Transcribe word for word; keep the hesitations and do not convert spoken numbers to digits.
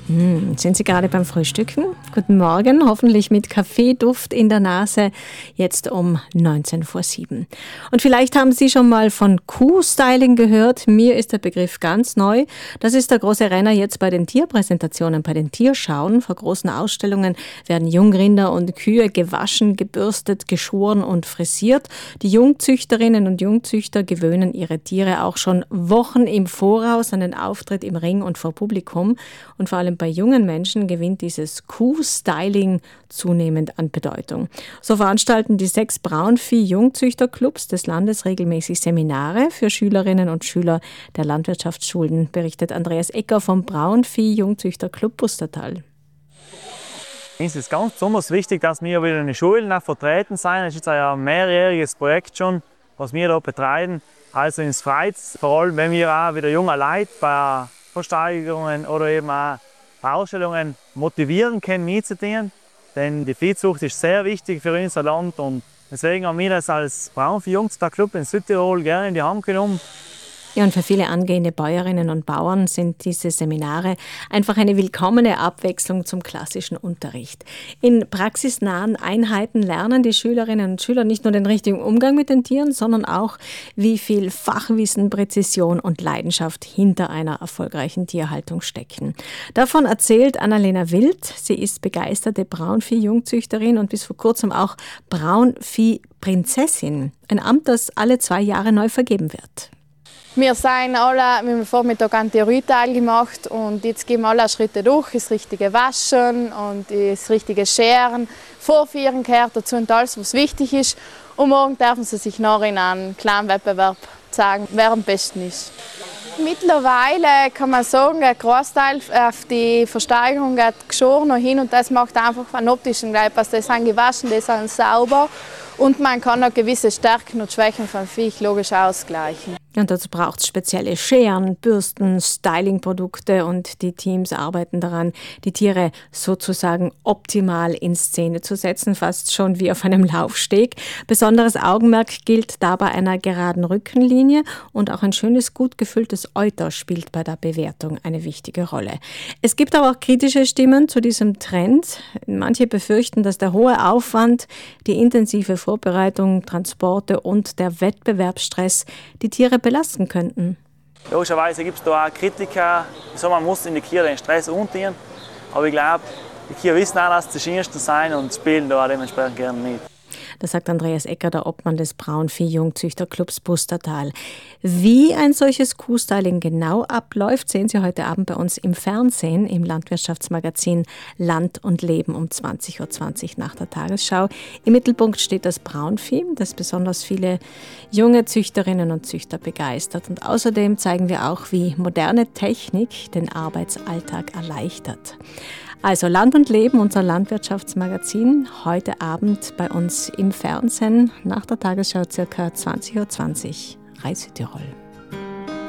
Hm, sind Sie gerade beim Frühstücken? Guten Morgen, hoffentlich mit Kaffeeduft in der Nase, jetzt um neunzehn vor sieben. Und vielleicht haben Sie schon mal von Kuhstyling gehört. Mir ist der Begriff ganz neu. Das ist der große Renner jetzt bei den Tierpräsentationen, bei den Tierschauen. Vor großen Ausstellungen werden Jungrinder und Kühe gewaschen, gebürstet, geschoren und frisiert. Die Jungzüchterinnen und Jungzüchter gewöhnen ihre Tiere auch schon Wochen im Voraus an den Auftritt im Ring und vor Publikum. Und vor allem bei jungen Menschen gewinnt dieses Kuhstyling zunehmend an Bedeutung. So veranstalten die sechs Braunvieh-Jungzüchterclubs des Landes regelmäßig Seminare für Schülerinnen und Schüler der Landwirtschaftsschulen, berichtet Andreas Ecker vom Braunvieh-Jungzüchterclub Pustertal. Es ist ganz besonders wichtig, dass wir wieder in den Schulen auch vertreten sind. Es ist ein mehrjähriges Projekt schon, was wir hier betreiben. Also ins Freizeit, vor allem wenn wir auch wieder junge Leute bei Versteigerungen oder eben auch bei Ausstellungen motivieren können, mitzutun. Denn die Viehzucht ist sehr wichtig für unser Land und deswegen haben wir das als Braunvieh-Jungzüchterclub in Südtirol gerne in die Hand genommen. Ja, und für viele angehende Bäuerinnen und Bauern sind diese Seminare einfach eine willkommene Abwechslung zum klassischen Unterricht. In praxisnahen Einheiten lernen die Schülerinnen und Schüler nicht nur den richtigen Umgang mit den Tieren, sondern auch, wie viel Fachwissen, Präzision und Leidenschaft hinter einer erfolgreichen Tierhaltung stecken. Davon erzählt Annalena Wild. Sie ist begeisterte Braunvieh-Jungzüchterin und bis vor kurzem auch Braunvieh-Prinzessin. Ein Amt, das alle zwei Jahre neu vergeben wird. Wir sind alle, wir haben am Vormittag einen Theorieteil gemacht und jetzt gehen wir alle Schritte durch, das richtige Waschen und das richtige Scheren, Vorführen gehört dazu und alles, was wichtig ist. Und morgen dürfen sie sich noch in einem kleinen Wettbewerb zeigen, wer am besten ist. Mittlerweile kann man sagen, ein Großteil auf die Versteigerung geht geschoren noch hin und das macht einfach einen optischen Gleitpass. Die sind gewaschen, die sind sauber und man kann auch gewisse Stärken und Schwächen von Viech logisch ausgleichen. Und dazu braucht es spezielle Scheren, Bürsten, Stylingprodukte und die Teams arbeiten daran, die Tiere sozusagen optimal in Szene zu setzen, fast schon wie auf einem Laufsteg. Besonderes Augenmerk gilt dabei einer geraden Rückenlinie und auch ein schönes, gut gefülltes Euter spielt bei der Bewertung eine wichtige Rolle. Es gibt aber auch kritische Stimmen zu diesem Trend. Manche befürchten, dass der hohe Aufwand, die intensive Vorbereitung, Transporte und der Wettbewerbsstress die Tiere belasten könnten. Logischerweise gibt es da auch Kritiker, so man muss in die Kühe den Stress umziehen. Aber ich glaube, die Kühe wissen auch, dass sie die schönsten sein und spielen da dementsprechend gerne mit. Das sagt Andreas Ecker, der Obmann des Braunvieh-Jungzüchterclubs Pustertal. Wie ein solches Kuhstyling genau abläuft, sehen Sie heute Abend bei uns im Fernsehen, im Landwirtschaftsmagazin Land und Leben um zwanzig Uhr zwanzig nach der Tagesschau. Im Mittelpunkt steht das Braunvieh, das besonders viele junge Züchterinnen und Züchter begeistert. Und außerdem zeigen wir auch, wie moderne Technik den Arbeitsalltag erleichtert. Also Land und Leben, unser Landwirtschaftsmagazin, heute Abend bei uns im Fernsehen nach der Tagesschau circa zwanzig Uhr zwanzig, Rai Südtirol.